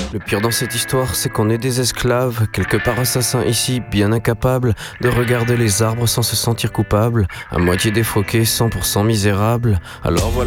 Le pire dans cette histoire, c'est qu'on est des esclaves, quelque part assassins ici, bien incapables de regarder les arbres sans se sentir coupables, à moitié défroqués, 100% misérables. Alors voilà.